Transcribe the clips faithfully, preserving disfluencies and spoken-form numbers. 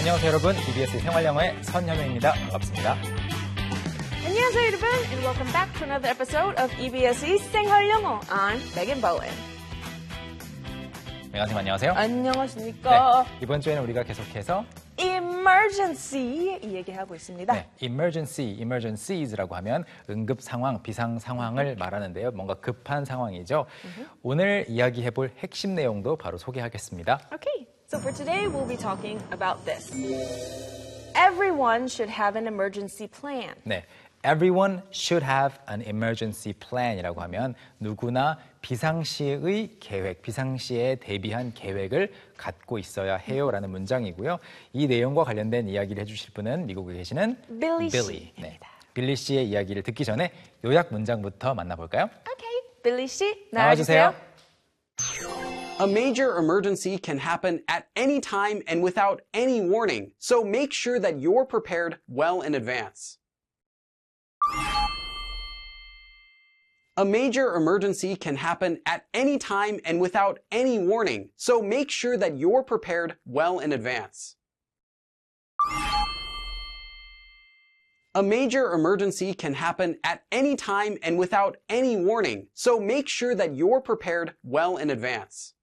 안녕하세요 여러분, 이비에스 생활영어의 선현우입니다. 반갑습니다. 안녕하세요 여러분, and welcome back to another episode of 이비에스의 생활영어. I'm Megan Bowen. 안녕하세요. 안녕하세요. 안녕하십니까. 네, 이번 주에는 우리가 계속해서 emergency 이 얘기하고 있습니다. 네, emergency, emergencies라고 하면 응급 상황, 비상 상황을 말하는데요. 뭔가 급한 상황이죠. Mm-hmm. 오늘 이야기해볼 핵심 내용도 바로 소개하겠습니다. Okay, so for today we'll be talking about this. Everyone should have an emergency plan. 네, everyone should have an emergency plan이라고 하면 누구나 비상시의 계획, 비상시에 대비한 계획을 갖고 있어야 해요라는 문장이고요. 이 내용과 관련된 이야기를 해주실 분은 미국에 계시는 빌리 빌리. 네, 빌리 씨의 이야기를 듣기 전에 요약 문장부터 만나볼까요? Okay, 빌리 씨 나와주세요. A major emergency can happen at any time and without any warning, so make sure that you're prepared well in advance. A major emergency can happen at any time and without any warning, so make sure that you're prepared well in advance. A major emergency can happen at any time and without any warning, so make sure that you're prepared well in advance.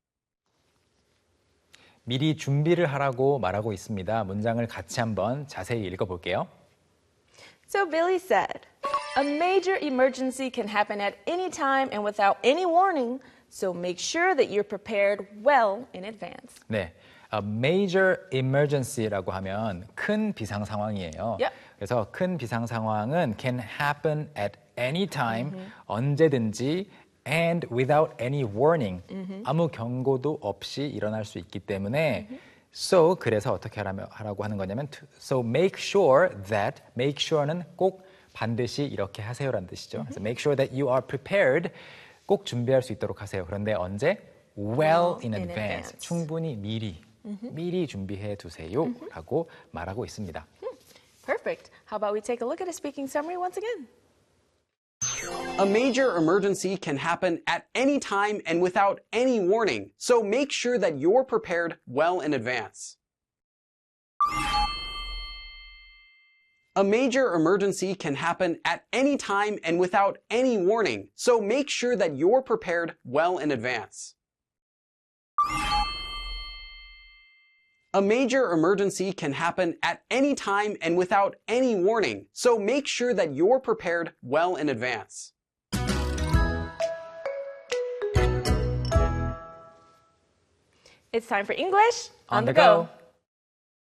미리 준비를 하라고 말하고 있습니다. 문장을 같이 한번 자세히 읽어볼게요. So Billy said, a major emergency can happen at any time and without any warning, so make sure that you're prepared well in advance. 네, a major emergency라고 하면 큰 비상 상황이에요. Yep. 그래서 큰 비상 상황은 can happen at any time, mm-hmm. 언제든지 and without any warning, mm-hmm. 아무 경고도 없이 일어날 수 있기 때문에 mm-hmm. So, 그래서 어떻게 하라고 하는 거냐면 So make sure that, make sure는 꼭 반드시 이렇게 하세요라는 뜻이죠. 그래서 make sure that you are prepared, 꼭 준비할 수 있도록 하세요. 그런데 언제? Well in, in advance. advance. 충분히 미리, mm-hmm. 미리 준비해 두세요 mm-hmm. 라고 말하고 있습니다. Perfect. How about we take a look at a speaking summary once again? A major emergency can happen at any time and without any warning, so make sure that you're prepared well in advance. A major emergency can happen at any time and without any warning, so make sure that you're prepared well in advance. A major emergency can happen at any time and without any warning, so make sure that you're prepared well in advance. It's time for English on, on the go. go.